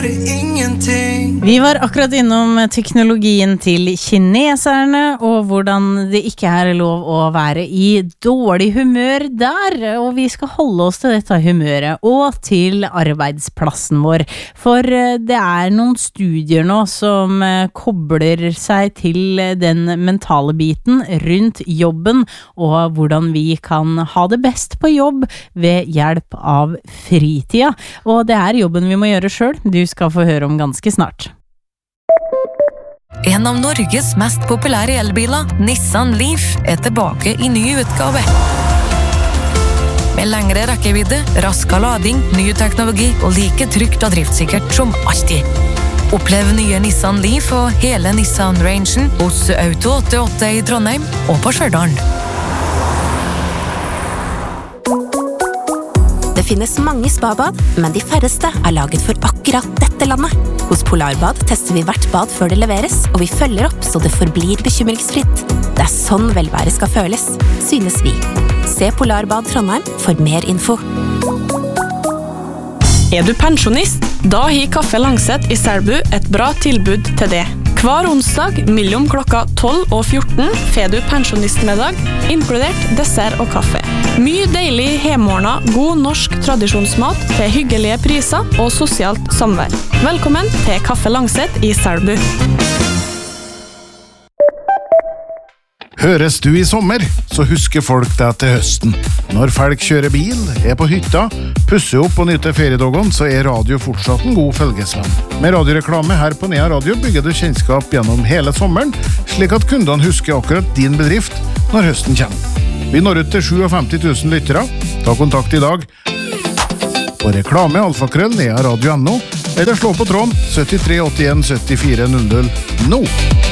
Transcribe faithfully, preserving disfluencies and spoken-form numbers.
Vi var akkurat innom teknologien til kineserne og hvordan det ikke er lov å være i dårlig humør der, og vi skal holde oss til dette humøret og til arbeidsplassen vår, for det er noen studier nå som kobler seg til den mentale biten rundt jobben og hvordan vi kan ha det best på jobb ved hjelp av fritida, og det er jobben vi må gjøre selv. Du skal få høre om ganske snart. En av Norges mest populære elbiler, Nissan Leaf, er tilbake i ny utgave. Med lengre rekkevidde, raskere lading, ny teknologi og like trygt og driftssikkert som alltid. Opplev nye Nissan Leaf og hele Nissan-rangen hos Auto åttiåtte i Trondheim og på Stjørdal. Det finnes mange spabad, men de færreste er laget for akkurat dette landet. Hos Polarbad tester vi hvert bad før det leveres, og vi følger opp så det forblir bekymringsfritt. Det er sånn velvære skal føles, synes vi. Se Polarbad Trondheim for mer info. Er du pensjonist? Da har Kaffe Langset i Selbu et bra tilbud til det. Hver onsdag mellom klokka tolv og fjorten får du pensjonistmiddag, inkludert dessert og kaffe. Mye deilig hjemmeordna, god norsk tradisjonsmat til hyggelige priser og sosialt samvær. Velkommen til Kaffe Langset i Selbu. Høres du i sommer, så husker folk deg til høsten. Når folk kjører bil, er på hytta, pusser opp og nyter feriedagen, så er radio fortsatt en god følgesvenn. Med radioreklame her på Nea Radio bygger du kjennskap gjennom hele sommeren, slik at kundene husker akkurat din bedrift når høsten kommer. Vi når ut til femtisju tusen lyttere. Ta kontakt i dag på reklame alfakrøll nea radio punktum no eller slå på tråden syttitre åttien syttifire null null nå.